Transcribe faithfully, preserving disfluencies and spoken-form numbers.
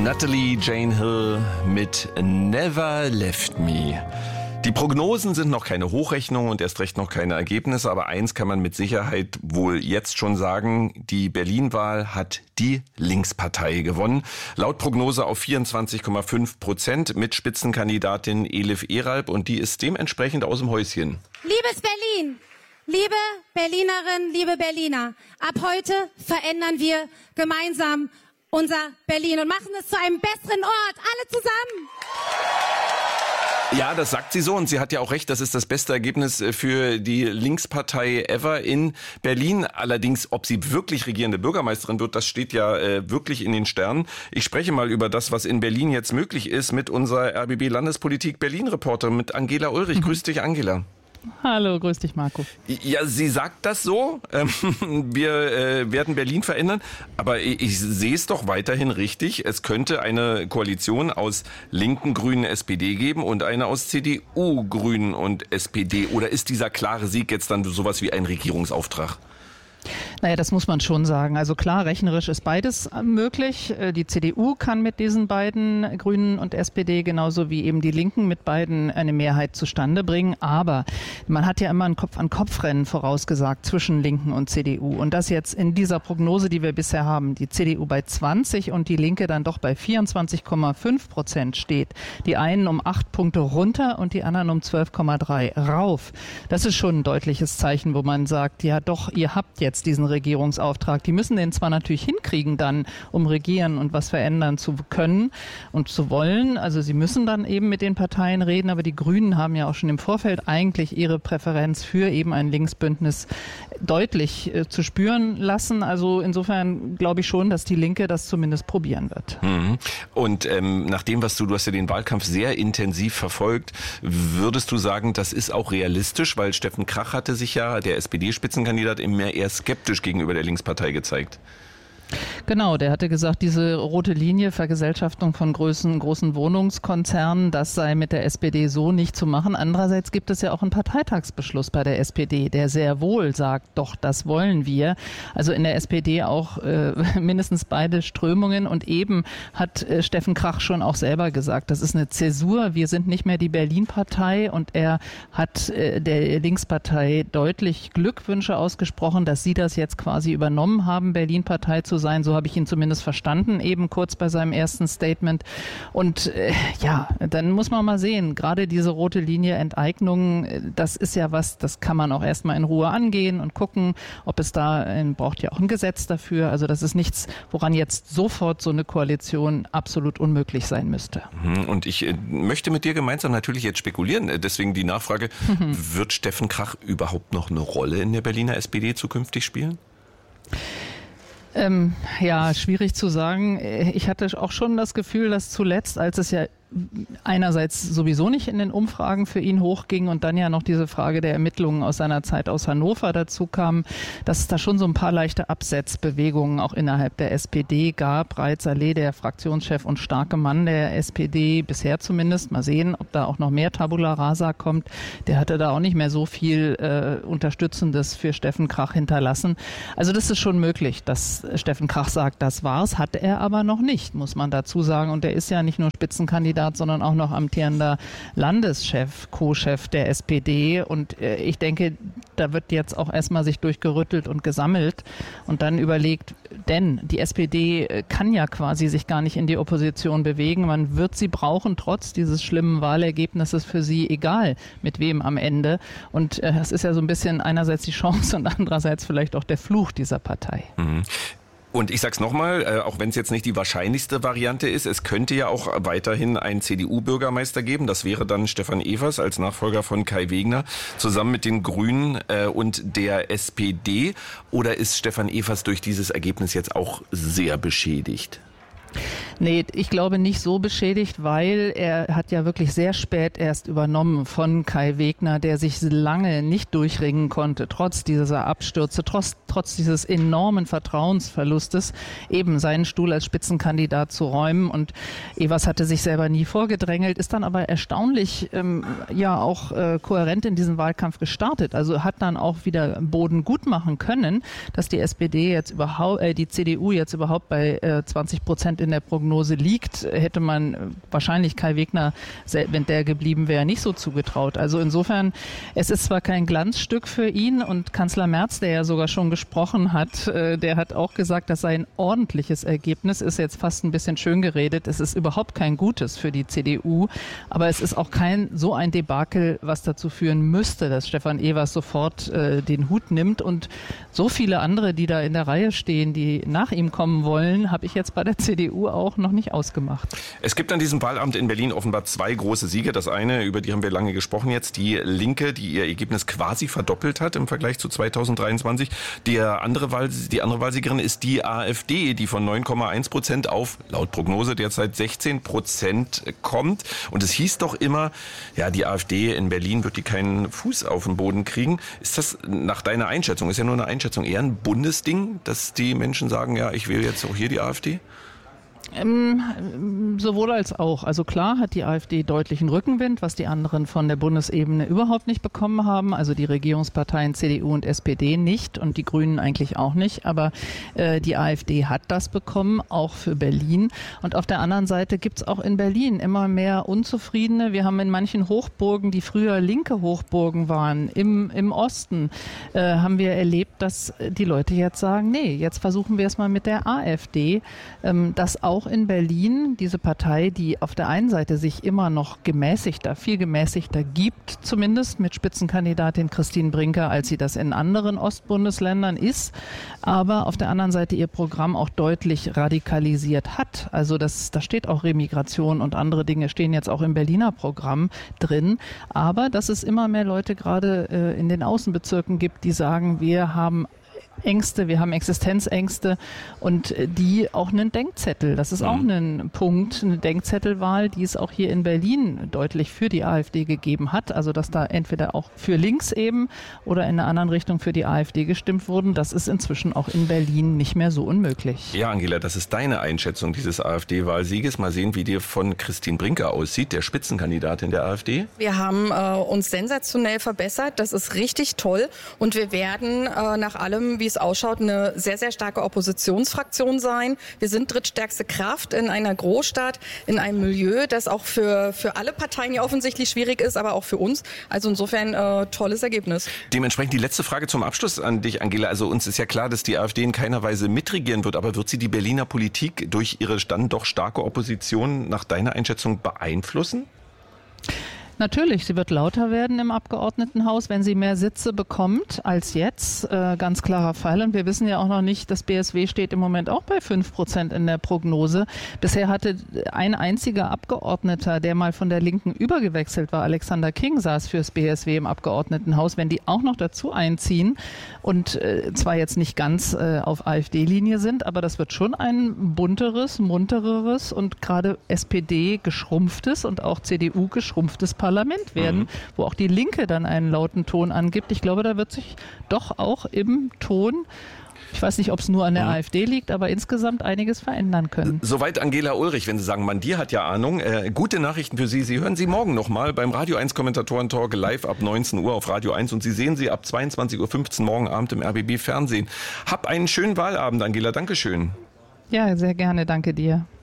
Natalie Jane Hill mit Never Left Me. Die Prognosen sind noch keine Hochrechnung und erst recht noch keine Ergebnisse, aber eins kann man mit Sicherheit wohl jetzt schon sagen, die Berlin-Wahl hat die Linkspartei gewonnen. Laut Prognose auf vierundzwanzig Komma fünf Prozent mit Spitzenkandidatin Elif Eralp und die ist dementsprechend aus dem Häuschen. Liebes Berlin, liebe Berlinerinnen, liebe Berliner, ab heute verändern wir gemeinsam unser Berlin und machen es zu einem besseren Ort, alle zusammen. Ja, das sagt sie so und sie hat ja auch recht, das ist das beste Ergebnis für die Linkspartei ever in Berlin. Allerdings, ob sie wirklich regierende Bürgermeisterin wird, das steht ja äh, wirklich in den Sternen. Ich spreche mal über das, was in Berlin jetzt möglich ist mit unserer R B B-Landespolitik Berlin-Reporterin, mit Angela Ulrich. Mhm. Grüß dich, Angela. Hallo, grüß dich, Marco. Ja, sie sagt das so, ähm, wir äh, werden Berlin verändern, aber ich, ich sehe es doch weiterhin richtig. Es könnte eine Koalition aus Linken, Grünen, S P D geben und eine aus C D U, Grünen und S P D. Oder ist dieser klare Sieg jetzt dann sowas wie ein Regierungsauftrag? Naja, das muss man schon sagen. Also klar, rechnerisch ist beides möglich. Die C D U kann mit diesen beiden, Grünen und S P D, genauso wie eben die Linken, mit beiden eine Mehrheit zustande bringen. Aber man hat ja immer ein Kopf-an-Kopf-Rennen vorausgesagt zwischen Linken und C D U. Und das jetzt in dieser Prognose, die wir bisher haben, die C D U bei zwanzig und die Linke dann doch bei vierundzwanzig Komma fünf Prozent steht. Die einen um acht Punkte runter und die anderen um zwölf Komma drei rauf. Das ist schon ein deutliches Zeichen, wo man sagt, ja doch, ihr habt jetzt diesen Regierungsauftrag. Die müssen den zwar natürlich hinkriegen dann, um regieren und was verändern zu können und zu wollen. Also sie müssen dann eben mit den Parteien reden, aber die Grünen haben ja auch schon im Vorfeld eigentlich ihre Präferenz für eben ein Linksbündnis deutlich äh, zu spüren lassen. Also insofern glaube ich schon, dass die Linke das zumindest probieren wird. Mhm. Und ähm, nach dem, was du, du hast ja den Wahlkampf sehr intensiv verfolgt, würdest du sagen, das ist auch realistisch, weil Steffen Krach hatte sich ja, der S P D-Spitzenkandidat, immer eher skeptisch gegenüber der Linkspartei gezeigt. Genau, der hatte gesagt, diese rote Linie, Vergesellschaftung von großen, großen Wohnungskonzernen, das sei mit der S P D so nicht zu machen. Andererseits gibt es ja auch einen Parteitagsbeschluss bei der S P D, der sehr wohl sagt, doch, das wollen wir. Also in der S P D auch äh, mindestens beide Strömungen und eben hat äh, Steffen Krach schon auch selber gesagt, das ist eine Zäsur, wir sind nicht mehr die Berlin-Partei und er hat äh, der Linkspartei deutlich Glückwünsche ausgesprochen, dass sie das jetzt quasi übernommen haben, Berlin-Partei zu sein. So habe ich ihn zumindest verstanden, eben kurz bei seinem ersten Statement. Und äh, ja, dann muss man mal sehen, gerade diese rote Linie Enteignung, das ist ja was, das kann man auch erstmal in Ruhe angehen und gucken, ob es da, äh, braucht ja auch ein Gesetz dafür. Also das ist nichts, woran jetzt sofort so eine Koalition absolut unmöglich sein müsste. Und ich äh, möchte mit dir gemeinsam natürlich jetzt spekulieren. Deswegen die Nachfrage, mhm. wird Steffen Krach überhaupt noch eine Rolle in der Berliner S P D zukünftig spielen? Ähm, ja, schwierig zu sagen. Ich hatte auch schon das Gefühl, dass zuletzt, als es ja einerseits sowieso nicht in den Umfragen für ihn hochging und dann ja noch diese Frage der Ermittlungen aus seiner Zeit aus Hannover dazu kam, dass es da schon so ein paar leichte Absetzbewegungen auch innerhalb der S P D gab. Reiz Saleh, der Fraktionschef und starke Mann der S P D, bisher zumindest, mal sehen, ob da auch noch mehr Tabula Rasa kommt, der hatte da auch nicht mehr so viel äh, Unterstützendes für Steffen Krach hinterlassen. Also das ist schon möglich, dass Steffen Krach sagt, das war's, hatte er aber noch nicht, muss man dazu sagen. Und er ist ja nicht nur Spitzenkandidat, sondern auch noch amtierender Landeschef, Co-Chef der S P D. Und äh, ich denke, da wird jetzt auch erstmal sich durchgerüttelt und gesammelt und dann überlegt, denn die S P D kann ja quasi sich gar nicht in die Opposition bewegen. Man wird sie brauchen, trotz dieses schlimmen Wahlergebnisses für sie, egal mit wem am Ende. Und äh, das ist ja so ein bisschen einerseits die Chance und andererseits vielleicht auch der Fluch dieser Partei. Mhm. Und ich sag's nochmal, äh, auch wenn es jetzt nicht die wahrscheinlichste Variante ist, es könnte ja auch weiterhin einen C D U-Bürgermeister geben. Das wäre dann Stefan Evers als Nachfolger von Kai Wegner, zusammen mit den Grünen äh, und der S P D. Oder ist Stefan Evers durch dieses Ergebnis jetzt auch sehr beschädigt? Nee, ich glaube nicht so beschädigt, weil er hat ja wirklich sehr spät erst übernommen von Kai Wegner, der sich lange nicht durchringen konnte, trotz dieser Abstürze, trotz, trotz dieses enormen Vertrauensverlustes, eben seinen Stuhl als Spitzenkandidat zu räumen. Und Evers hatte sich selber nie vorgedrängelt, ist dann aber erstaunlich ähm, ja auch äh, kohärent in diesen Wahlkampf gestartet. Also hat dann auch wieder Boden gut machen können, dass die S P D jetzt überhaupt, äh, die C D U jetzt überhaupt bei äh, zwanzig Prozent in der Prognose Prognose liegt, hätte man wahrscheinlich Kai Wegner, wenn der geblieben wäre, nicht so zugetraut. Also insofern, es ist zwar kein Glanzstück für ihn und Kanzler Merz, der ja sogar schon gesprochen hat, der hat auch gesagt, das sei ein ordentliches Ergebnis, ist jetzt fast ein bisschen schön geredet. Es ist überhaupt kein gutes für die C D U, aber es ist auch kein so ein Debakel, was dazu führen müsste, dass Stefan Evers sofort äh, den Hut nimmt. Und so viele andere, die da in der Reihe stehen, die nach ihm kommen wollen, habe ich jetzt bei der C D U auch noch nicht ausgemacht. Es gibt an diesem Wahlamt in Berlin offenbar zwei große Siege. Das eine, über die haben wir lange gesprochen jetzt, die Linke, die ihr Ergebnis quasi verdoppelt hat im Vergleich zu zweitausenddreiundzwanzig. Der andere Wahl, die andere Wahlsiegerin ist die AfD, die von neun Komma eins Prozent auf, laut Prognose, derzeit sechzehn Prozent kommt. Und es hieß doch immer, ja, die AfD in Berlin wird die keinen Fuß auf den Boden kriegen. Ist das nach deiner Einschätzung, ist ja nur eine Einschätzung, eher ein Bundesding, dass die Menschen sagen, ja, ich wähle jetzt auch hier die AfD? Ähm, sowohl als auch. Also klar hat die AfD deutlichen Rückenwind, was die anderen von der Bundesebene überhaupt nicht bekommen haben. Also die Regierungsparteien C D U und S P D nicht und die Grünen eigentlich auch nicht. Aber äh, die AfD hat das bekommen, auch für Berlin. Und auf der anderen Seite gibt es auch in Berlin immer mehr Unzufriedene. Wir haben in manchen Hochburgen, die früher linke Hochburgen waren, im, im Osten, äh, haben wir erlebt, dass die Leute jetzt sagen, nee, jetzt versuchen wir es mal mit der AfD, ähm, das auch in Berlin, diese Partei, die auf der einen Seite sich immer noch gemäßigter, viel gemäßigter gibt, zumindest mit Spitzenkandidatin Christine Brinker, als sie das in anderen Ostbundesländern ist, aber auf der anderen Seite ihr Programm auch deutlich radikalisiert hat. Also das, da steht auch Remigration und andere Dinge stehen jetzt auch im Berliner Programm drin, aber dass es immer mehr Leute gerade äh, in den Außenbezirken gibt, die sagen, wir haben Ängste, wir haben Existenzängste und die auch einen Denkzettel. Das ist auch ein Punkt, eine Denkzettelwahl, die es auch hier in Berlin deutlich für die AfD gegeben hat. Also dass da entweder auch für links eben oder in einer anderen Richtung für die AfD gestimmt wurden. Das ist inzwischen auch in Berlin nicht mehr so unmöglich. Ja, Angela, das ist deine Einschätzung dieses AfD-Wahlsieges. Mal sehen, wie dir von Christine Brinker aussieht, der Spitzenkandidatin der AfD. Wir haben äh, uns sensationell verbessert. Das ist richtig toll. Und wir werden äh, nach allem, wie es ausschaut, eine sehr, sehr starke Oppositionsfraktion sein. Wir sind drittstärkste Kraft in einer Großstadt, in einem Milieu, das auch für, für alle Parteien ja offensichtlich schwierig ist, aber auch für uns. Also insofern äh, tolles Ergebnis. Dementsprechend die letzte Frage zum Abschluss an dich, Angela. Also uns ist ja klar, dass die AfD in keiner Weise mitregieren wird, aber wird sie die Berliner Politik durch ihre dann doch starke Opposition nach deiner Einschätzung beeinflussen? Natürlich, sie wird lauter werden im Abgeordnetenhaus, wenn sie mehr Sitze bekommt als jetzt. Äh, ganz klarer Fall. Und wir wissen ja auch noch nicht, das B S W steht im Moment auch bei fünf Prozent in der Prognose. Bisher hatte ein einziger Abgeordneter, der mal von der Linken übergewechselt war, Alexander King, saß fürs B S W im Abgeordnetenhaus. Wenn die auch noch dazu einziehen und äh, zwar jetzt nicht ganz äh, auf AfD-Linie sind, aber das wird schon ein bunteres, muntereres und gerade S P D geschrumpftes und auch C D U geschrumpftes Parlament werden, mhm. wo auch die Linke dann einen lauten Ton angibt. Ich glaube, da wird sich doch auch im Ton, ich weiß nicht, ob es nur an der mhm. AfD liegt, aber insgesamt einiges verändern können. Soweit Angela Ulrich, wenn Sie sagen, man, die hat ja Ahnung. Äh, gute Nachrichten für Sie. Sie hören sie morgen nochmal beim Radio eins Kommentatoren-Talk live ab neunzehn Uhr auf Radio eins und Sie sehen sie ab zweiundzwanzig Uhr fünfzehn morgen Abend im R B B Fernsehen. Hab einen schönen Wahlabend, Angela. Dankeschön. Ja, sehr gerne. Danke dir.